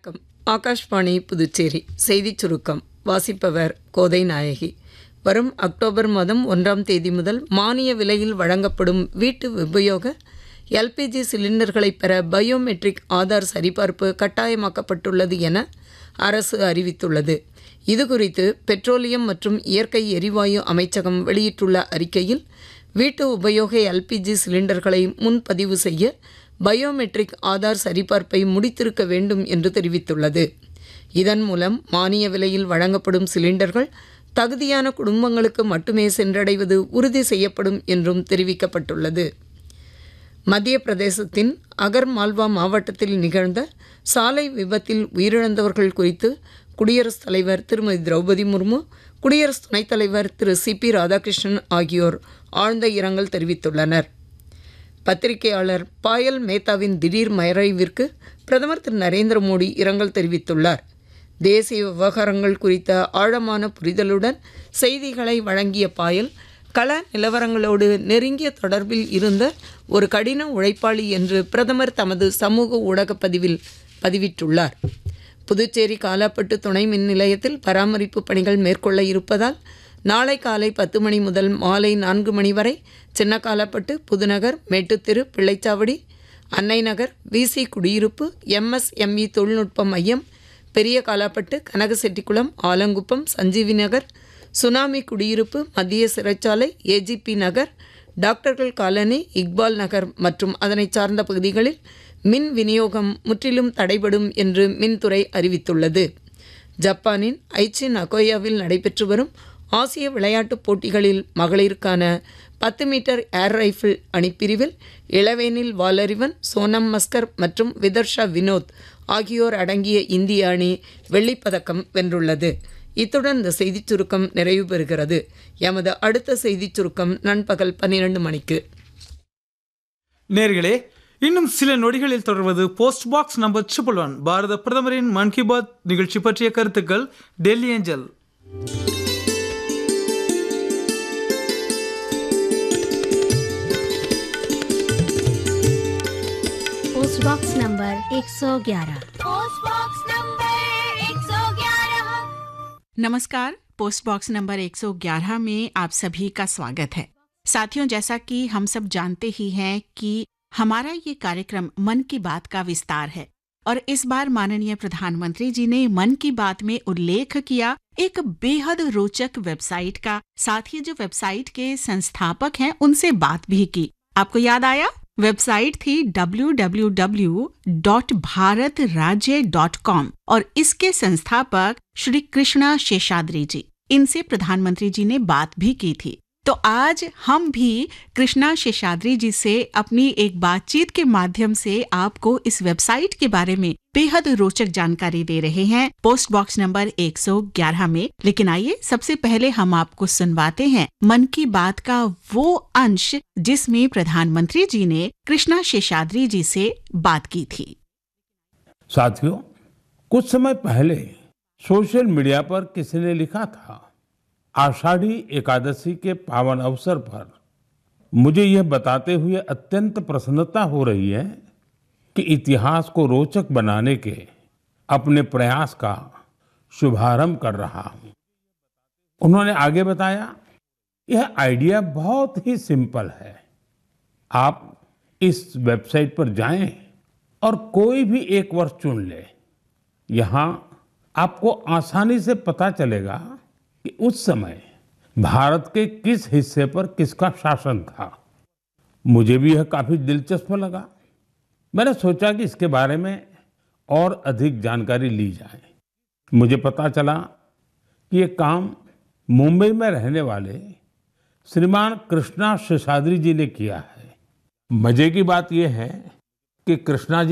வணக்கம். ஆகாஷ்வாணி புதுச்சேரி செய்திச் சுருக்கம் வாசிப்பவர் கோதை நாயகி. வரும் அக்டோபர் மாதம் 1ஆம் தேதி முதல் மானிய விலையில் வழங்கப்படும் வீட்டு உபயோக எல்பிஜி சிலிண்டர்களை பெற பயோமெட்ரிக் ஆதார் சரிபார்ப்பு கட்டாயமாக்கப்பட்டுள்ளது என அரசு அறிவித்துள்ளது. இதுகுறித்து பெட்ரோலியம் மற்றும் இயற்கை எரிவாயு அமைச்சகம் வெளியிட்டுள்ள அறிக்கையில், வீட்டு உபயோக எல்பிஜி சிலிண்டர்களை முன்பதிவு செய்ய பயோமெட்ரிக் ஆதார் சரிபார்ப்பை முடித்திருக்க வேண்டும் என்று தெரிவித்துள்ளது. இதன் மூலம் மானிய விலையில் வழங்கப்படும் சிலிண்டர்கள் தகுதியான குடும்பங்களுக்கு மட்டுமே சென்றடைவது உறுதி செய்யப்படும் என்றும் தெரிவிக்கப்பட்டுள்ளது. மத்திய பிரதேசத்தின் அகர் மால்வா மாவட்டத்தில் நிகழ்ந்த சாலை விபத்தில் உயிரிழந்தவர்கள் குறித்து குடியரசுத் தலைவர் திருமதி திரௌபதி முர்மு, குடியரசு துணைத் தலைவர் திரு சி.பி. ராதாகிருஷ்ணன் ஆகியோர் ஆழ்ந்த இரங்கல் தெரிவித்துள்ளனர். பத்திரிகையாளர் பாயல் மேத்தாவின் திடீர் மறைவிற்கு பிரதமர் திரு நரேந்திர மோடி இரங்கல் தெரிவித்துள்ளார். தேசிய விவகாரங்கள் குறித்த ஆழமான புரிதலுடன் செய்திகளை வழங்கிய பாயல், கள நிலவரங்களோடு நெருங்கிய தொடர்பில் இருந்த ஒரு கடின உழைப்பாளி என்று பிரதமர் தமது சமூக ஊடகப் பதிவில் பதிவிட்டுள்ளார். புதுச்சேரி காலாப்பட்டு துணை மின் நிலையத்தில் பராமரிப்பு பணிகள் மேற்கொள்ள இருப்பதால் நாளை காலை 10 மணி முதல் மாலை 4 மணி வரை சின்ன காலாப்பட்டு, புதுநகர், மேட்டுத்தெரு, பிள்ளைச்சாவடி, அன்னை நகர், விசி குடியிருப்பு, எம்எஸ்எம்இ தொழில்நுட்ப மையம், பெரிய காலாப்பட்டு, கனகசெட்டிக்குளம், ஆலங்குப்பம், சஞ்சீவி நகர், சுனாமி குடியிருப்பு, மத்திய சிறைச்சாலை, ஏஜிபி நகர், டாக்டர்கள் காலனி, இக்பால் நகர் மற்றும் அதனை சார்ந்த பகுதிகளில் மின் விநியோகம் முற்றிலும் தடைபடும் என்று மின்துறை அறிவித்துள்ளது. ஜப்பானின் ஐச்சி நகோயாவில் நடைபெற்று வரும் ஆசிய விளையாட்டுப் போட்டிகளில் மகளிருக்கான 10 மீட்டர் ஏர் ரைஃபிள் அணிப்பிரிவில் இளவேனில் வாலறிவன், சோனம் மஸ்கர் மற்றும் விதர்ஷா வினோத் ஆகியோர் அடங்கிய இந்திய அணி வெள்ளிப்பதக்கம் வென்றுள்ளது. இத்துடன் இந்த செய்திச் சுருக்கம் நிறைவு பெறுகிறது. எமது அடுத்த செய்திச் சுருக்கம் நண்பகல் 12 மணிக்கு. நேர்களே, இன்னும் சில நொடிகளில் தொடர்வது போஸ்ட் பாக்ஸ் நம்பர் 111 பாரத பிரதமரின் மன் கி பாத் நிகழ்ச்சி பற்றிய கருத்துக்கள் Delhi angel. Post box number 111। Post box number 111। नमस्कार, पोस्ट बॉक्स नंबर 111 में आप सभी का स्वागत है। साथियों, जैसा कि हम सब जानते ही हैं कि हमारा ये कार्यक्रम मन की बात का विस्तार है और इस बार माननीय प्रधानमंत्री जी ने मन की बात में उल्लेख किया एक बेहद रोचक वेबसाइट का। साथ ही जो वेबसाइट के संस्थापक हैं उनसे बात भी की। आपको याद आया? वेबसाइट थी www.bharatrajya.com और इसके संस्थापक श्री कृष्णा शेषाद्री जी। इनसे प्रधानमंत्री जी ने बात भी की थी। तो आज हम भी कृष्णा शेषाद्री जी से अपनी एक बातचीत के माध्यम से आपको इस वेबसाइट के बारे में बेहद रोचक जानकारी दे रहे हैं पोस्ट बॉक्स नंबर 111 में। लेकिन आइए सबसे पहले हम आपको सुनवाते हैं मन की बात का वो अंश जिसमें प्रधानमंत्री जी ने कृष्णा शेषाद्री जी से बात की थी। साथियों, कुछ समय पहले सोशल मीडिया पर किसी ने लिखा था, आषाढ़ी एकादशी के पावन अवसर पर मुझे यह बताते हुए अत्यंत प्रसन्नता हो रही है कि इतिहास को रोचक बनाने के अपने प्रयास का शुभारंभ कर रहा हूं। उन्होंने आगे बताया, यह आइडिया बहुत ही सिंपल है। आप इस वेबसाइट पर जाएं और कोई भी एक वर्ष चुन ले। यहां आपको आसानी से पता चलेगा कि उस समय भारत के किस हिस्से पर किसका शासन था। मुझे भी यह काफी दिलचस्प लगा। मैंने सोचा कि इसके बारे में और अधिक जानकारी ली जाए। मुझे पता चला कि ये काम मुंबई में रहने वाले श्रीमान कृष्णा शेषाद्री जी ने किया है। मजे की बात यह है कि कृष्णा जी